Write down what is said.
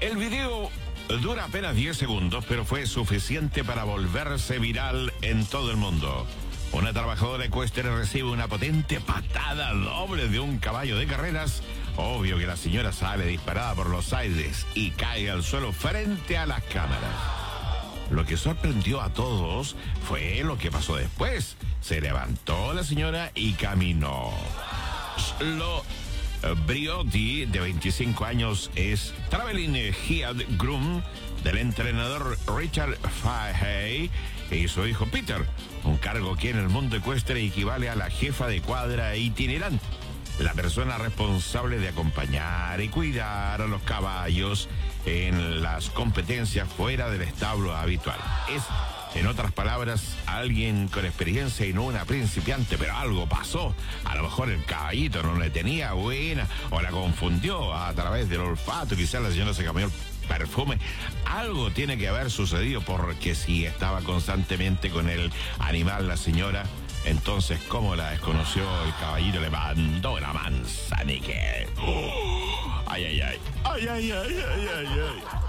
El video dura apenas 10 segundos, pero fue suficiente para volverse viral en todo el mundo. Una trabajadora ecuestre recibe una potente patada doble de un caballo de carreras. Obvio que la señora sale disparada por los aires y cae al suelo frente a las cámaras. Lo que sorprendió a todos fue lo que pasó después. Se levantó la señora y caminó. Lo Briotti, de 25 años, es Traveling Head Groom del entrenador Richard Fahey y su hijo Peter, un cargo que en el mundo ecuestre equivale a la jefa de cuadra itinerante, la persona responsable de acompañar y cuidar a los caballos en las competencias fuera del establo habitual. Es, en otras palabras, alguien con experiencia y no una principiante, pero algo pasó. A lo mejor el caballito no le tenía buena o la confundió a través del olfato. Quizás la señora se cambió el perfume. Algo tiene que haber sucedido, porque si estaba constantemente con el animal la señora, entonces ¿cómo la desconoció? El caballito le mandó una manzanique. Ay, ay, ay. Ay, ay, ay, ay, ay, ay.